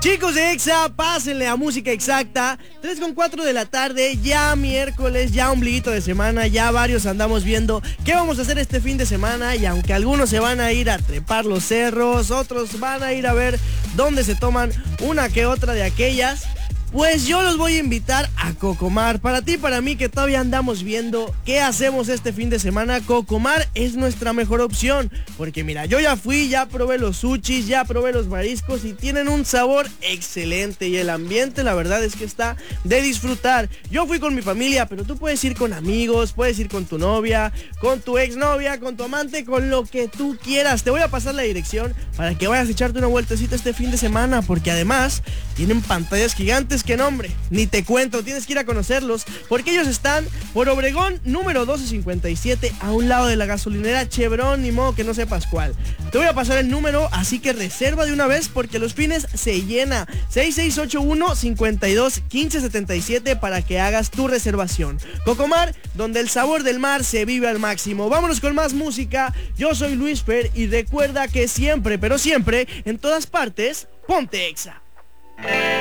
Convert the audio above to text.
Chicos de Exa, pásenle a Música Exacta. 3:04 de la tarde, ya miércoles, ya ombliguito de semana, ya varios andamos viendo qué vamos a hacer este fin de semana. Y aunque algunos se van a ir a trepar los cerros, otros van a ir a ver dónde se toman una que otra de aquellas, pues yo los voy a invitar a Cocomar. Para ti, para mí, que todavía andamos viendo qué hacemos este fin de semana, Cocomar es nuestra mejor opción. Porque mira, yo ya fui, ya probé los sushis, ya probé los mariscos y tienen un sabor excelente. Y el ambiente, la verdad es que está de disfrutar. Yo fui con mi familia, pero tú puedes ir con amigos, puedes ir con tu novia, con tu exnovia, con tu amante, con lo que tú quieras. Te voy a pasar la dirección para que vayas a echarte una vueltecita este fin de semana. Porque además tienen pantallas gigantes que no, hombre, ni te cuento, tienes que ir a conocerlos, porque ellos están por Obregón número 1257, a un lado de la gasolinera Chevron, ni modo que no sepas cuál. Te voy a pasar el número, así que reserva de una vez, porque los fines se llena. 6681-521577 para que hagas tu reservación. Cocomar, donde el sabor del mar se vive al máximo. Vámonos con más música. Yo soy Luis Fer y recuerda que siempre, pero siempre, en todas partes, ponte Exa.